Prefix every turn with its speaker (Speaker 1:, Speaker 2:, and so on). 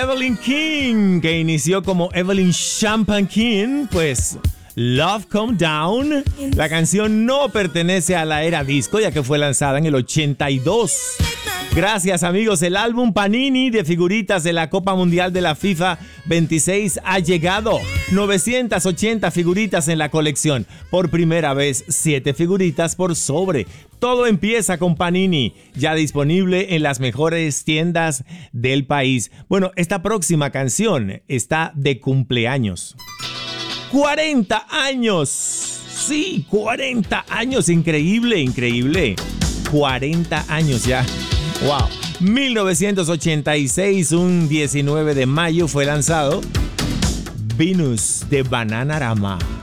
Speaker 1: Evelyn King, que inició como Evelyn Champagne King, pues Love Come Down. La canción no pertenece a la era disco, ya que fue lanzada en el 82. Gracias, amigos. El álbum Panini de figuritas de la Copa Mundial de la FIFA 26 ha llegado. 980 figuritas en la colección. Por primera vez, 7 figuritas por sobre. Todo empieza con Panini, ya disponible en las mejores tiendas del país. Bueno, esta próxima canción está de cumpleaños. 40 años. Sí, 40 años. Increíble, increíble. 40 años ya. Wow. 1986, un 19 de mayo fue lanzado Venus de Bananarama.